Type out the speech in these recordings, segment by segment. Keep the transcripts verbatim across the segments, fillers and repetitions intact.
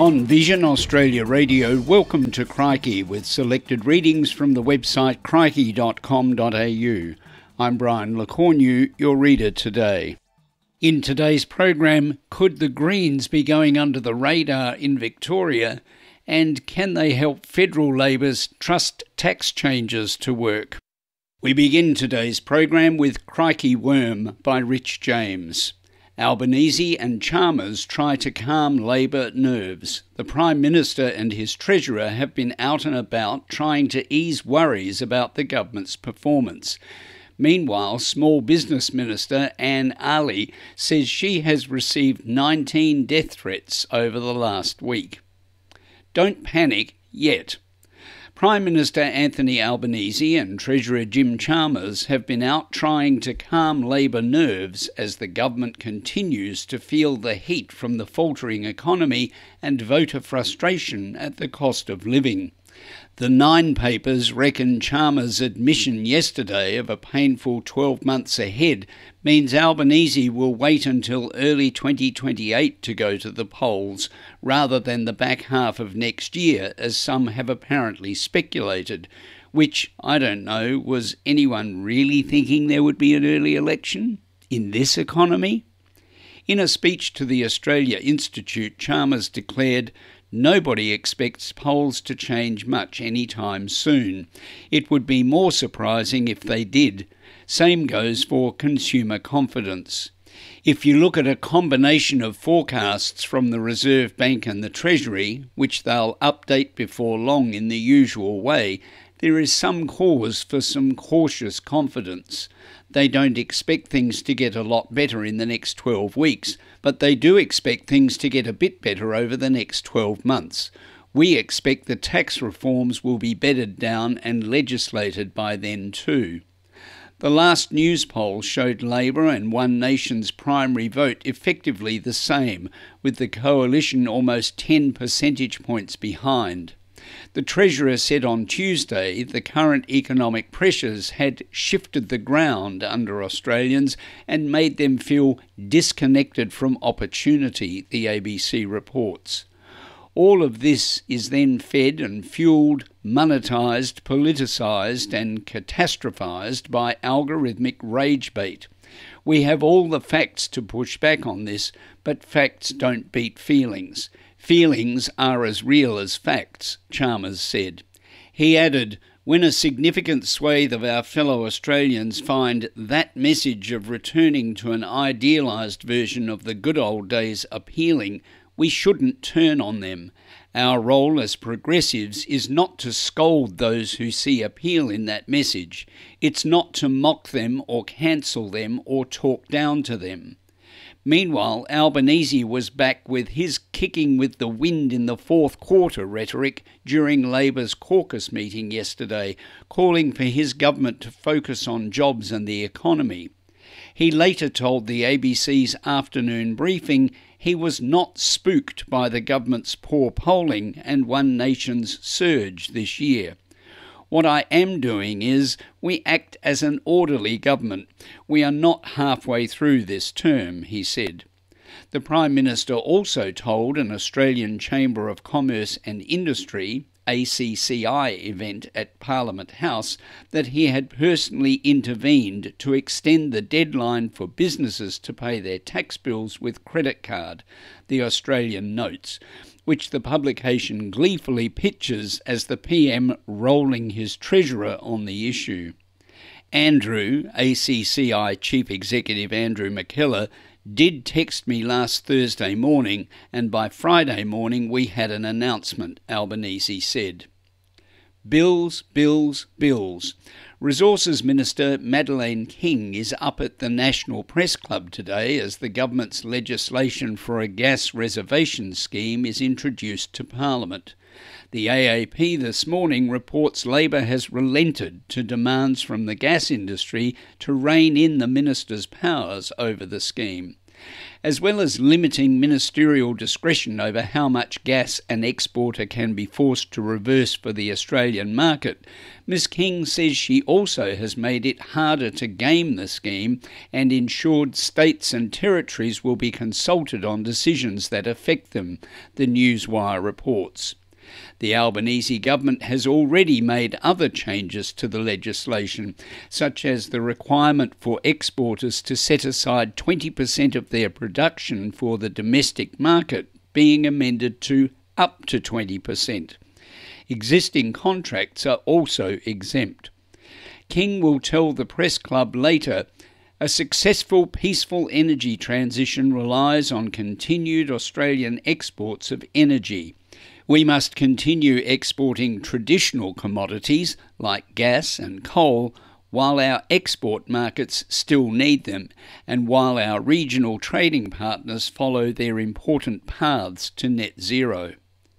On Vision Australia Radio, welcome to Crikey with selected readings from the website crikey dot com dot a u. I'm Brian LeCornu, your reader today. In today's program, could the Greens be going under the radar in Victoria, and can they help federal Labor's trust tax changes to work? We begin today's program with Crikey Worm by Rich James. Albanese and Chalmers try to calm Labor nerves. The Prime Minister and his Treasurer have been out and about trying to ease worries about the government's performance. Meanwhile, Small Business Minister Anne Aly says she has received nineteen death threats over the last week. Don't panic yet. Prime Minister Anthony Albanese and Treasurer Jim Chalmers have been out trying to calm Labor nerves as the government continues to feel the heat from the faltering economy and voter frustration at the cost of living. The Nine papers reckon Chalmers' admission yesterday of a painful twelve months ahead means Albanese will wait until early twenty twenty-eight to go to the polls, rather than the back half of next year, as some have apparently speculated. Which, I don't know, was anyone really thinking there would be an early election? In this economy? In a speech to the Australia Institute, Chalmers declared, "Nobody expects polls to change much anytime soon. It would be more surprising if they did. Same goes for consumer confidence. If you look at a combination of forecasts from the Reserve Bank and the Treasury, which they'll update before long in the usual way, there is some cause for some cautious confidence. They don't expect things to get a lot better in the next twelve weeks, but they do expect things to get a bit better over the next twelve months. We expect the tax reforms will be bedded down and legislated by then too." The last news poll showed Labor and One Nation's primary vote effectively the same, with the coalition almost ten percentage points behind. The Treasurer said on Tuesday the current economic pressures had shifted the ground under Australians and made them feel disconnected from opportunity, the A B C reports. All of this is then fed and fuelled, monetised, politicised and catastrophised by algorithmic rage bait. We have all the facts to push back on this, but facts don't beat feelings. Feelings are as real as facts, Chalmers said. He added, "When a significant swathe of our fellow Australians find that message of returning to an idealised version of the good old days appealing, we shouldn't turn on them. Our role as progressives is not to scold those who see appeal in that message. It's not to mock them or cancel them or talk down to them." Meanwhile, Albanese was back with his kicking with the wind in the fourth quarter rhetoric during Labor's caucus meeting yesterday, calling for his government to focus on jobs and the economy. He later told the A B C's afternoon briefing he was not spooked by the government's poor polling and One Nation's surge this year. "What I am doing is, we act as an orderly government. We are not halfway through this term," he said. The Prime Minister also told an Australian Chamber of Commerce and Industry, A C C I event at Parliament House, that he had personally intervened to extend the deadline for businesses to pay their tax bills with credit card, the Australian notes, which the publication gleefully pictures as the P M rolling his treasurer on the issue. Andrew, A C C I Chief Executive Andrew McKellar, did text me last Thursday morning, and by Friday morning we had an announcement, Albanese said. Bills, bills, bills. Resources Minister Madeleine King is up at the National Press Club today as the government's legislation for a gas reservation scheme is introduced to Parliament. The A A P this morning reports Labor has relented to demands from the gas industry to rein in the minister's powers over the scheme. As well as limiting ministerial discretion over how much gas an exporter can be forced to reverse for the Australian market, Miz King says she also has made it harder to game the scheme and ensured states and territories will be consulted on decisions that affect them, the Newswire reports. The Albanese government has already made other changes to the legislation, such as the requirement for exporters to set aside twenty percent of their production for the domestic market being amended to up to twenty percent. Existing contracts are also exempt. King will tell the Press Club later, "A successful, peaceful energy transition relies on continued Australian exports of energy. We must continue exporting traditional commodities like gas and coal while our export markets still need them and while our regional trading partners follow their important paths to net zero."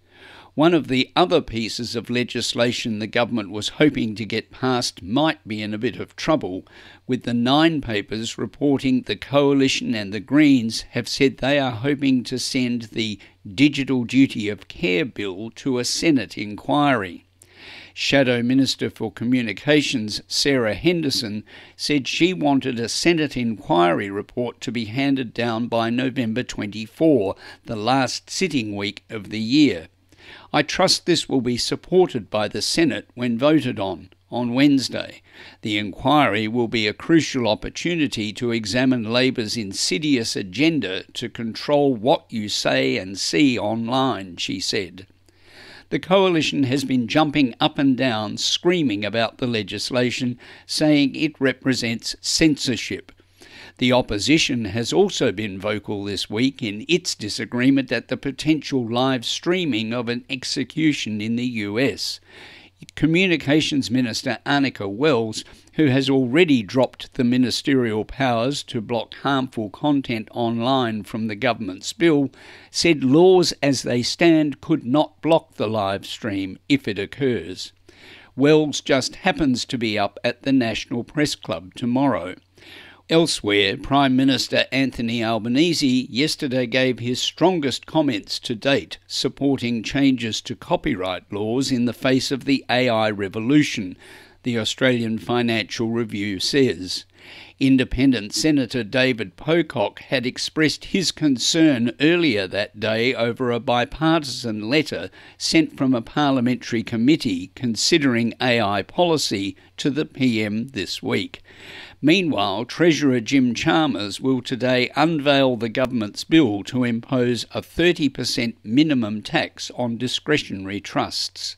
One of the other pieces of legislation the government was hoping to get passed might be in a bit of trouble, with the Nine papers reporting the Coalition and the Greens have said they are hoping to send the Digital Duty of Care bill to a Senate inquiry. Shadow Minister for Communications Sarah Henderson said she wanted a Senate inquiry report to be handed down by November twenty-fourth, the last sitting week of the year. "I trust this will be supported by the Senate when voted on, on Wednesday. The inquiry will be a crucial opportunity to examine Labor's insidious agenda to control what you say and see online," she said. The Coalition has been jumping up and down, screaming about the legislation, saying it represents censorship. The opposition has also been vocal this week in its disagreement at the potential live streaming of an execution in the U S. Communications Minister Anika Wells, who has already dropped the ministerial powers to block harmful content online from the government's bill, said laws as they stand could not block the live stream if it occurs. Wells just happens to be up at the National Press Club tomorrow. Elsewhere, Prime Minister Anthony Albanese yesterday gave his strongest comments to date supporting changes to copyright laws in the face of the A I revolution, the Australian Financial Review says. Independent Senator David Pocock had expressed his concern earlier that day over a bipartisan letter sent from a parliamentary committee considering A I policy to the P M this week. Meanwhile, Treasurer Jim Chalmers will today unveil the government's bill to impose a thirty percent minimum tax on discretionary trusts.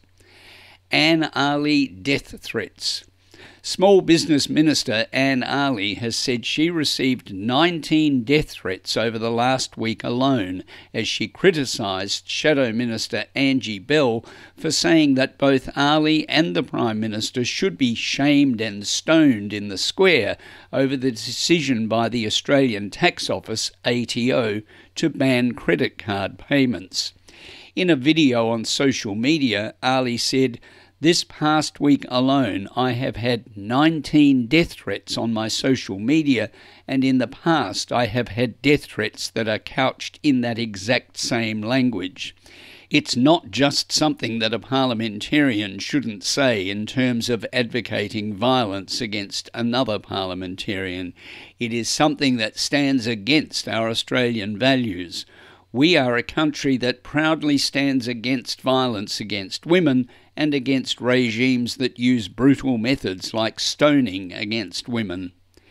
Anne Aly death threats. Small Business Minister Anne Aly has said she received nineteen death threats over the last week alone as she criticised Shadow Minister Angie Bell for saying that both Aly and the Prime Minister should be shamed and stoned in the square over the decision by the Australian Tax Office, A T O, to ban credit card payments. In a video on social media, Aly said, "This past week alone, I have had nineteen death threats on my social media, and in the past I have had death threats that are couched in that exact same language." It's not just something that a parliamentarian shouldn't say in terms of advocating violence against another parliamentarian. It is something that stands against our Australian values. We are a country that proudly stands against violence against women and against regimes that use brutal methods like stoning against women.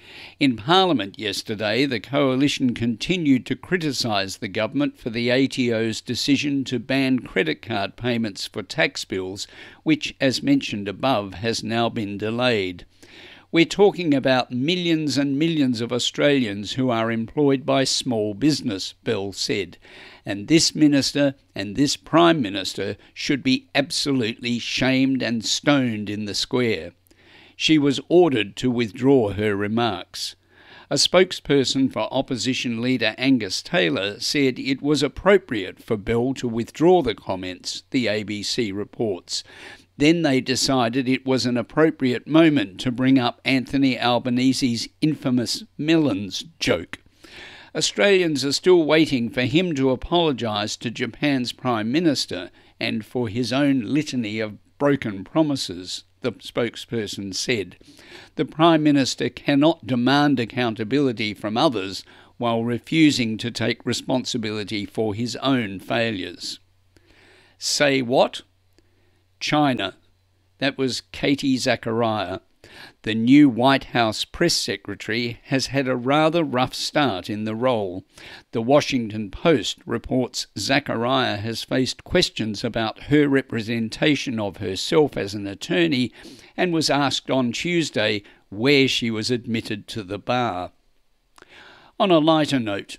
In Parliament yesterday, the Coalition continued to criticise the government for the A T O's decision to ban credit card payments for tax bills, which, as mentioned above, has now been delayed. We're talking about millions and millions of Australians who are employed by small business, Bell said, and this Minister and this Prime Minister should be absolutely shamed and stoned in the square. She was ordered to withdraw her remarks. A spokesperson for opposition leader Angus Taylor said it was appropriate for Bell to withdraw the comments, the A B C reports. Then they decided it was an appropriate moment to bring up Anthony Albanese's infamous melons joke. Australians are still waiting for him to apologise to Japan's Prime Minister and for his own litany of broken promises, the spokesperson said. The Prime Minister cannot demand accountability from others while refusing to take responsibility for his own failures. Say what? China. That was Katie Zachariah. The new White House press secretary has had a rather rough start in the role. The Washington Post reports Zachariah has faced questions about her representation of herself as an attorney and was asked on Tuesday where she was admitted to the bar. On a lighter note,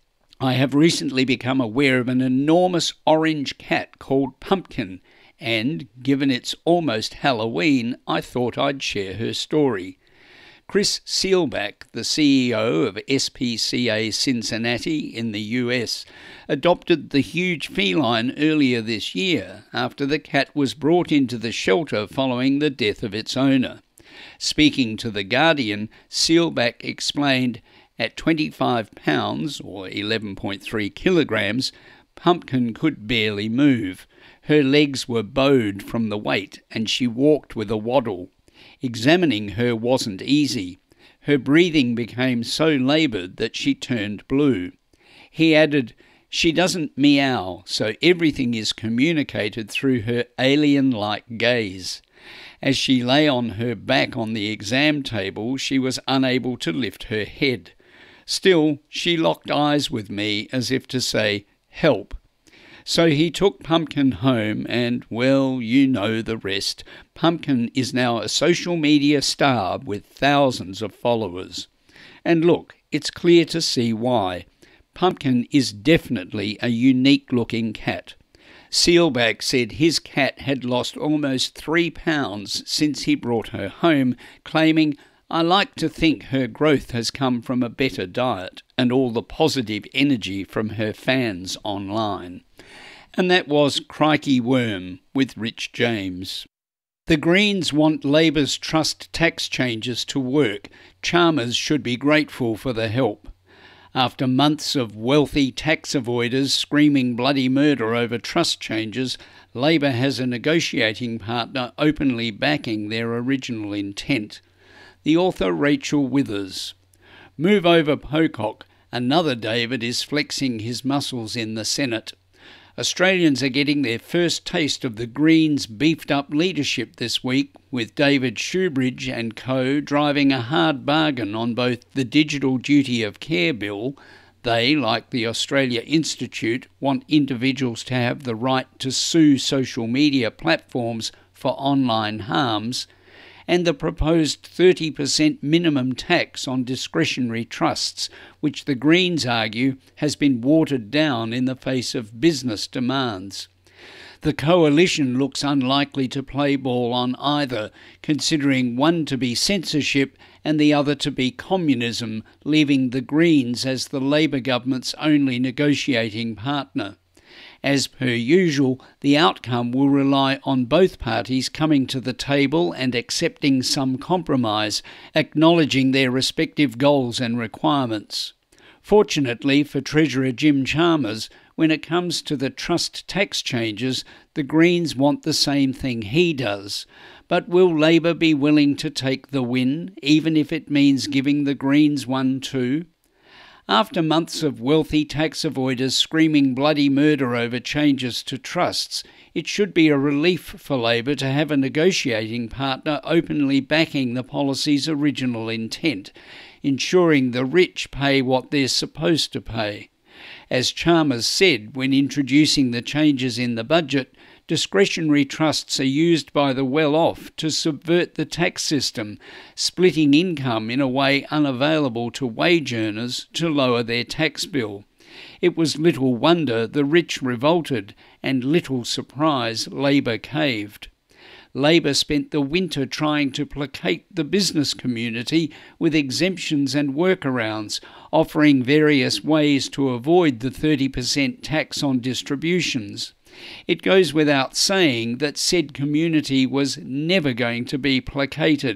I have recently become aware of an enormous orange cat called Pumpkin, and, given it's almost Halloween, I thought I'd share her story. Chris Seelbach, the C E O of S P C A Cincinnati in the U S, adopted the huge feline earlier this year after the cat was brought into the shelter following the death of its owner. Speaking to The Guardian, Seelbach explained, at twenty-five pounds, or eleven point three kilograms, Pumpkin could barely move. Her legs were bowed from the weight, and she walked with a waddle. Examining her wasn't easy. Her breathing became so laboured that she turned blue. He added, "She doesn't meow, so everything is communicated through her alien-like gaze. As she lay on her back on the exam table, she was unable to lift her head. Still, she locked eyes with me as if to say, 'Help.' So he took Pumpkin home and, well, you know the rest. Pumpkin is now a social media star with thousands of followers. And look, it's clear to see why. Pumpkin is definitely a unique-looking cat. Seelbach said his cat had lost almost three pounds since he brought her home, claiming, "I like to think her growth has come from a better diet and all the positive energy from her fans online." And that was Crikey Worm with Rich James. The Greens want Labor's trust tax changes to work. Chalmers should be grateful for the help. After months of wealthy tax avoiders screaming bloody murder over trust changes, Labor has a negotiating partner openly backing their original intent. The author Rachel Withers. Move over Pocock. Another David is flexing his muscles in the Senate. Australians are getting their first taste of the Greens' beefed-up leadership this week, with David Shoebridge and co driving a hard bargain on both the Digital Duty of Care bill. They, like the Australia Institute, want individuals to have the right to sue social media platforms for online harms, and the proposed thirty percent minimum tax on discretionary trusts, which the Greens argue has been watered down in the face of business demands. The coalition looks unlikely to play ball on either, considering one to be censorship and the other to be communism, leaving the Greens as the Labor government's only negotiating partner. As per usual, the outcome will rely on both parties coming to the table and accepting some compromise, acknowledging their respective goals and requirements. Fortunately for Treasurer Jim Chalmers, when it comes to the trust tax changes, the Greens want the same thing he does. But will Labor be willing to take the win, even if it means giving the Greens one too? After months of wealthy tax avoiders screaming bloody murder over changes to trusts, it should be a relief for Labor to have a negotiating partner openly backing the policy's original intent, ensuring the rich pay what they're supposed to pay. As Chalmers said when introducing the changes in the budget, discretionary trusts are used by the well-off to subvert the tax system, splitting income in a way unavailable to wage earners to lower their tax bill. It was little wonder the rich revolted, and little surprise Labor caved. Labor spent the winter trying to placate the business community with exemptions and workarounds, offering various ways to avoid the thirty percent tax on distributions. It goes without saying that said community was never going to be placated,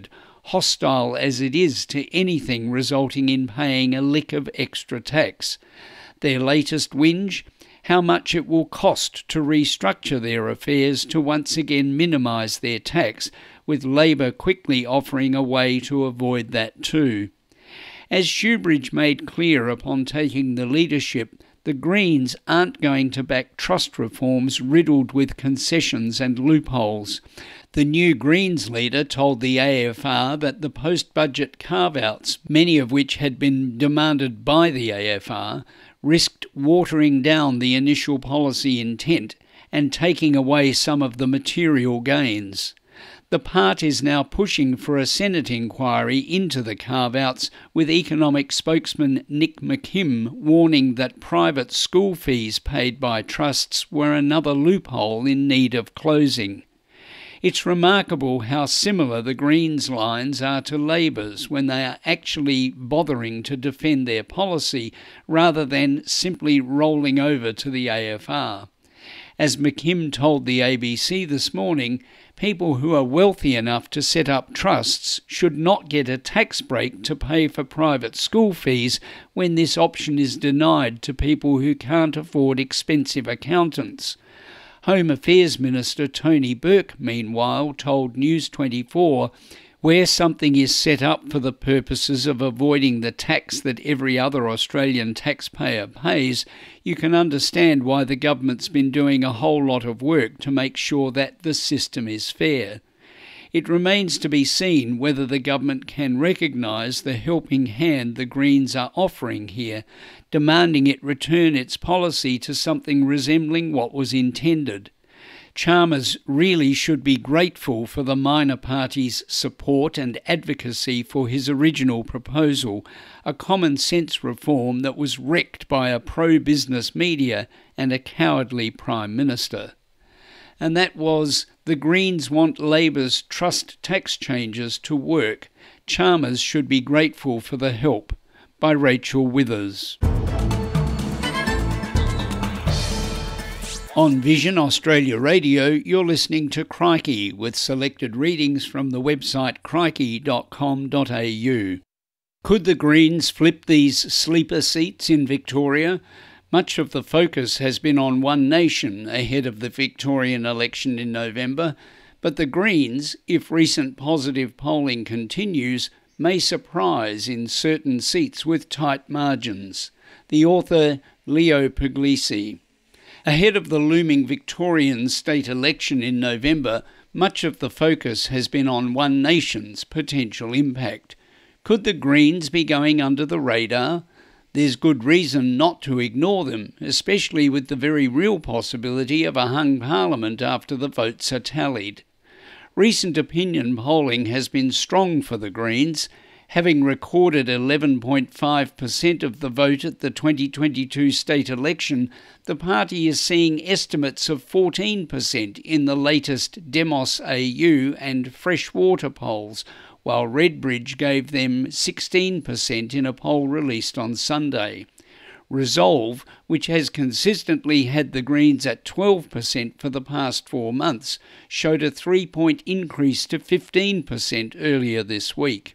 hostile as it is to anything resulting in paying a lick of extra tax. Their latest whinge? How much it will cost to restructure their affairs to once again minimise their tax, with Labor quickly offering a way to avoid that too. As Shoebridge made clear upon taking the leadership, the Greens aren't going to back trust reforms riddled with concessions and loopholes. The new Greens leader told the A F R that the post-budget carve-outs, many of which had been demanded by the A F R, risked watering down the initial policy intent and taking away some of the material gains. The party is now pushing for a Senate inquiry into the carve-outs, with economic spokesman Nick McKim warning that private school fees paid by trusts were another loophole in need of closing. It's remarkable how similar the Greens' lines are to Labor's when they are actually bothering to defend their policy rather than simply rolling over to the A F R. As McKim told the A B C this morning, people who are wealthy enough to set up trusts should not get a tax break to pay for private school fees when this option is denied to people who can't afford expensive accountants. Home Affairs Minister Tony Burke, meanwhile, told News twenty-four, where something is set up for the purposes of avoiding the tax that every other Australian taxpayer pays, you can understand why the government's been doing a whole lot of work to make sure that the system is fair. It remains to be seen whether the government can recognise the helping hand the Greens are offering here, demanding it return its policy to something resembling what was intended. Chalmers really should be grateful for the minor party's support and advocacy for his original proposal, a common-sense reform that was wrecked by a pro-business media and a cowardly Prime Minister. And that was The Greens Want Labor's trust tax changes to work. Chalmers should be grateful for the help, by Rachel Withers. On Vision Australia Radio, you're listening to Crikey with selected readings from the website crikey dot com dot a u. Could the Greens flip these sleeper seats in Victoria? Much of the focus has been on One Nation ahead of the Victorian election in November, but the Greens, if recent positive polling continues, may surprise in certain seats with tight margins. The author, Leo Puglisi. Ahead of the looming Victorian state election in November, much of the focus has been on One Nation's potential impact. Could the Greens be going under the radar? There's good reason not to ignore them, especially with the very real possibility of a hung parliament after the votes are tallied. Recent opinion polling has been strong for the Greens. Having recorded eleven point five percent of the vote at the twenty twenty-two state election, the party is seeing estimates of fourteen percent in the latest Demos A U and Freshwater polls, while Redbridge gave them sixteen percent in a poll released on Sunday. Resolve, which has consistently had the Greens at twelve percent for the past four months, showed a three-point increase to fifteen percent earlier this week.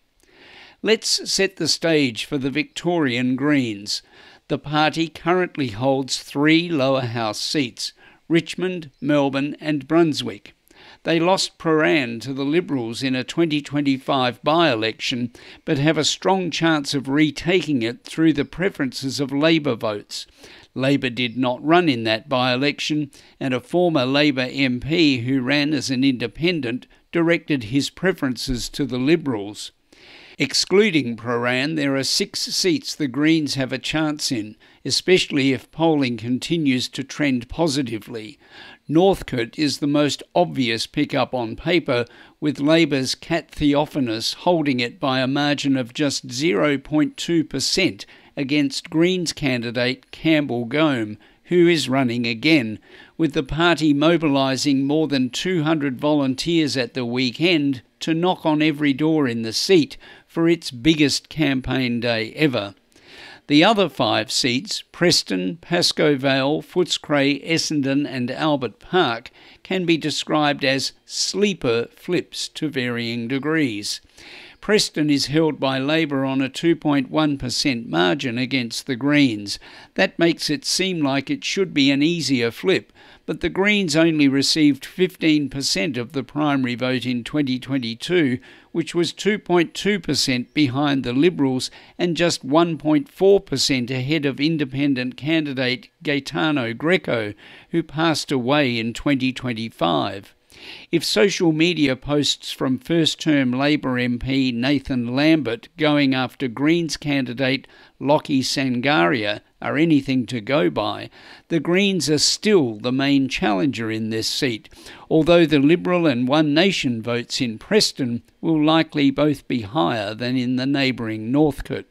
Let's set the stage for the Victorian Greens. The party currently holds three lower house seats, Richmond, Melbourne and Brunswick. They lost Prahran to the Liberals in a twenty twenty-five by-election, but have a strong chance of retaking it through the preferences of Labor votes. Labor did not run in that by-election, and a former Labor M P who ran as an independent directed his preferences to the Liberals. Excluding Prahran, there are six seats the Greens have a chance in, especially if polling continues to trend positively. Northcote is the most obvious pick-up on paper, with Labor's Kat Theophanous holding it by a margin of just zero point two percent against Greens candidate Campbell Gome, who is running again, with the party mobilising more than two hundred volunteers at the weekend to knock on every door in the seat for its biggest campaign day ever. The other five seats, Preston, Pascoe Vale, Footscray, Essendon and Albert Park, can be described as sleeper flips to varying degrees. Preston is held by Labor on a two point one percent margin against the Greens. That makes it seem like it should be an easier flip, but the Greens only received fifteen percent of the primary vote in twenty twenty-two, which was two point two percent behind the Liberals and just one point four percent ahead of independent candidate Gaetano Greco, who passed away in twenty twenty-five. If social media posts from first-term Labor M P Nathan Lambert going after Greens candidate Lockie Sangaria are anything to go by, the Greens are still the main challenger in this seat, although the Liberal and One Nation votes in Preston will likely both be higher than in the neighbouring Northcote.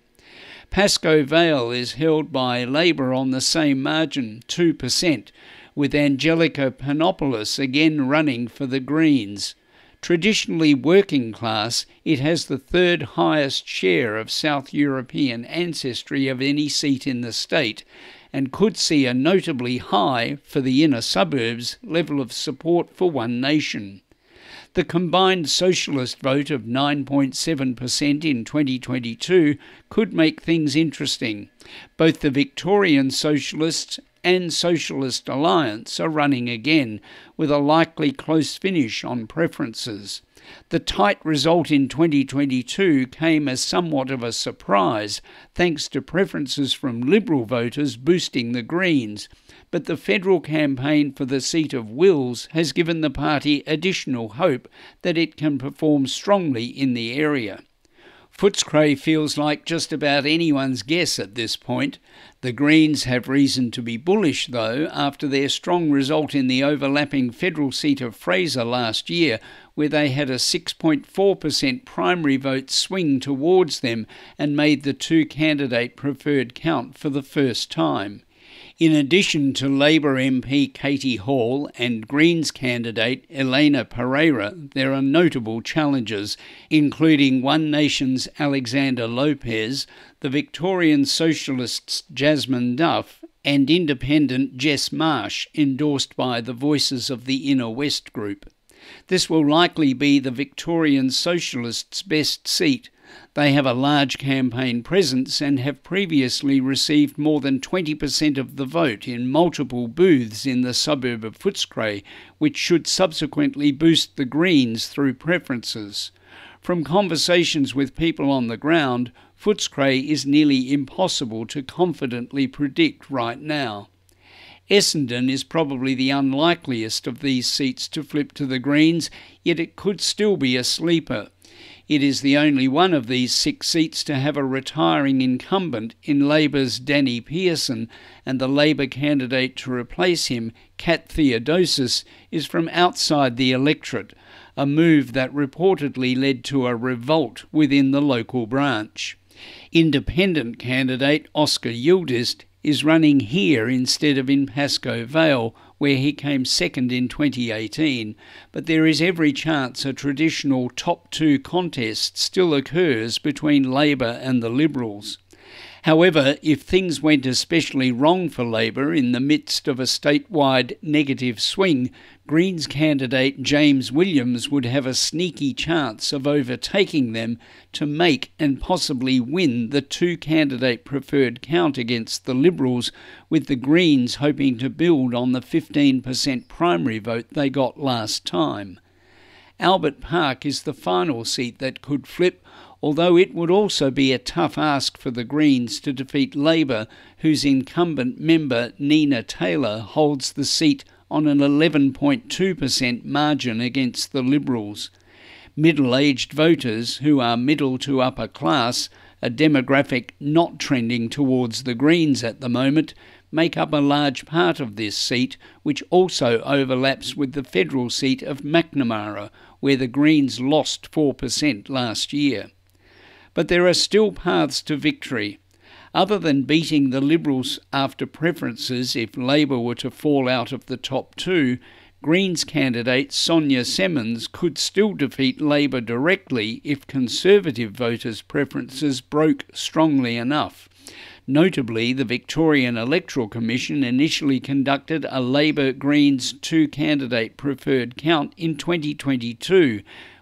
Pascoe Vale is held by Labor on the same margin, two percent, with Angelica Panopoulos again running for the Greens. Traditionally working class, it has the third highest share of South European ancestry of any seat in the state, and could see a notably high, for the inner suburbs, level of support for One Nation. The combined socialist vote of nine point seven percent in twenty twenty-two could make things interesting. Both the Victorian Socialists and Socialist Alliance are running again, with a likely close finish on preferences. The tight result in twenty twenty-two came as somewhat of a surprise, thanks to preferences from Liberal voters boosting the Greens, but the federal campaign for the seat of Wills has given the party additional hope that it can perform strongly in the area. Footscray feels like just about anyone's guess at this point. The Greens have reason to be bullish, though, after their strong result in the overlapping federal seat of Fraser last year, where they had a six point four percent primary vote swing towards them and made the two-candidate preferred count for the first time. In addition to Labor M P Katie Hall and Greens candidate Elena Pereira, there are notable challengers, including One Nation's Alexander Lopez, the Victorian Socialists' Jasmine Duff, and independent Jess Marsh, endorsed by the Voices of the Inner West group. This will likely be the Victorian Socialists' best seat. They have a large campaign presence and have previously received more than twenty percent of the vote in multiple booths in the suburb of Footscray, which should subsequently boost the Greens through preferences. From conversations with people on the ground, Footscray is nearly impossible to confidently predict right now. Essendon is probably the unlikeliest of these seats to flip to the Greens, yet it could still be a sleeper. It is the only one of these six seats to have a retiring incumbent in Labor's Danny Pearson, and the Labor candidate to replace him, Kat Theodosis, is from outside the electorate, a move that reportedly led to a revolt within the local branch. Independent candidate Oscar Yildiz is running here instead of in Pascoe Vale, where he came second in twenty eighteen, but there is every chance a traditional top two contest still occurs between Labor and the Liberals. However, if things went especially wrong for Labor in the midst of a statewide negative swing, Greens candidate James Williams would have a sneaky chance of overtaking them to make and possibly win the two-candidate preferred count against the Liberals, with the Greens hoping to build on the fifteen percent primary vote they got last time. Albert Park is the final seat that could flip, although it would also be a tough ask for the Greens to defeat Labor, whose incumbent member Nina Taylor holds the seat on an eleven point two percent margin against the Liberals. Middle-aged voters, who are middle to upper class, a demographic not trending towards the Greens at the moment, make up a large part of this seat, which also overlaps with the federal seat of Macnamara, where the Greens lost four percent last year. But there are still paths to victory. Other than beating the Liberals after preferences if Labor were to fall out of the top two, Greens candidate Sonia Semmons could still defeat Labor directly if Conservative voters' preferences broke strongly enough. Notably, the Victorian Electoral Commission initially conducted a Labor-Greens two-candidate preferred count in twenty twenty-two,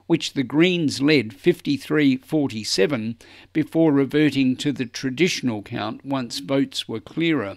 which the Greens led fifty-three forty-seven before reverting to the traditional count once votes were clearer.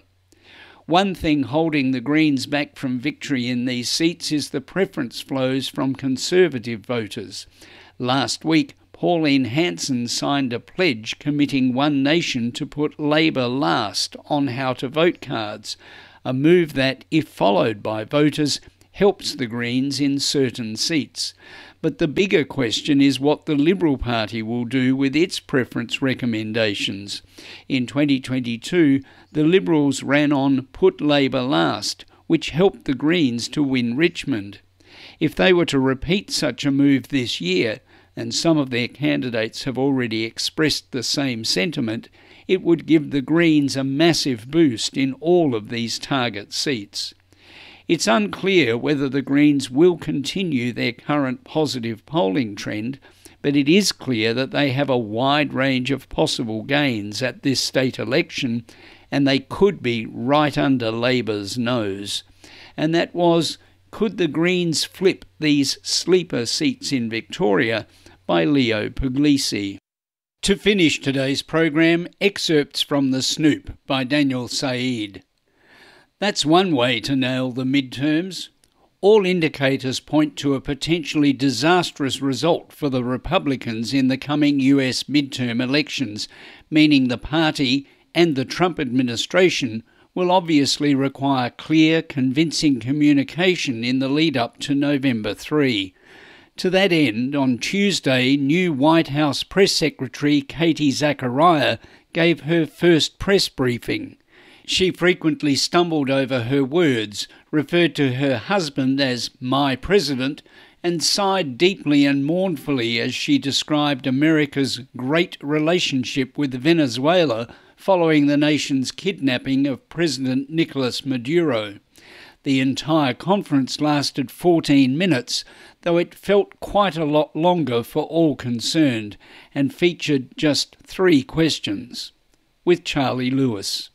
One thing holding the Greens back from victory in these seats is the preference flows from Conservative voters. Last week, Pauline Hanson signed a pledge committing One Nation to put Labor last on how to vote cards, a move that, if followed by voters, helps the Greens in certain seats. But the bigger question is what the Liberal Party will do with its preference recommendations. In twenty twenty-two, the Liberals ran on Put Labor Last, which helped the Greens to win Richmond. If they were to repeat such a move this year, and some of their candidates have already expressed the same sentiment, it would give the Greens a massive boost in all of these target seats. It's unclear whether the Greens will continue their current positive polling trend, but it is clear that they have a wide range of possible gains at this state election, and they could be right under Labor's nose. And that was, could the Greens flip these sleeper seats in Victoria, by Leo Puglisi. To finish today's program, excerpts from The Snoop by Daniel Said. That's one way to nail the midterms. All indicators point to a potentially disastrous result for the Republicans in the coming U S midterm elections, meaning the party and the Trump administration will obviously require clear, convincing communication in the lead-up to November third. To that end, on Tuesday, new White House Press Secretary Katie Zachariah gave her first press briefing. She frequently stumbled over her words, referred to her husband as "my president," and sighed deeply and mournfully as she described America's great relationship with Venezuela following the nation's kidnapping of President Nicolas Maduro. The entire conference lasted fourteen minutes, though it felt quite a lot longer for all concerned, and featured just three questions. With Charlie Lewis.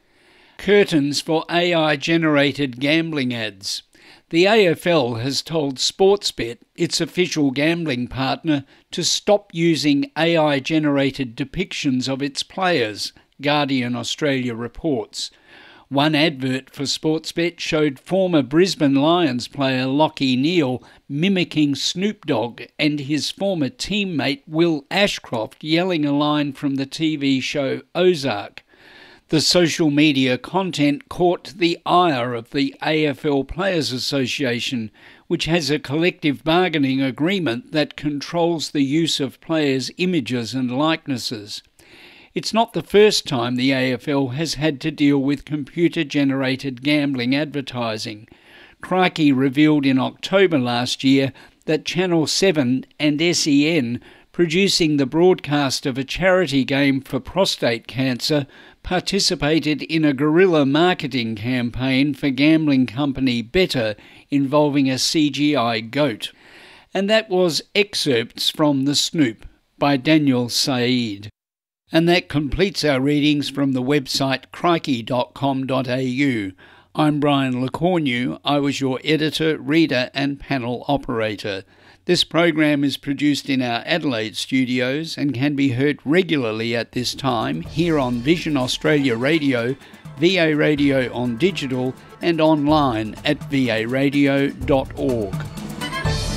Curtains for A I-generated gambling ads. The A F L has told Sportsbet, its official gambling partner, to stop using A I-generated depictions of its players, Guardian Australia reports. One advert for Sportsbet showed former Brisbane Lions player Lachie Neale mimicking Snoop Dogg and his former teammate Will Ashcroft yelling a line from the T V show Ozark. The social media content caught the ire of the A F L Players Association, which has a collective bargaining agreement that controls the use of players' images and likenesses. It's not the first time the A F L has had to deal with computer-generated gambling advertising. Crikey revealed in October last year that Channel seven and S E N, producing the broadcast of a charity game for prostate cancer, participated in a guerrilla marketing campaign for gambling company Betr involving a C G I goat. And that was excerpts from The Snoop by Daniel Said. And that completes our readings from the website crikey dot com dot a u. I'm Brian LeCornu. I was your editor, reader and panel operator. This program is produced in our Adelaide studios and can be heard regularly at this time here on Vision Australia Radio, V A Radio on digital and online at v a radio dot org.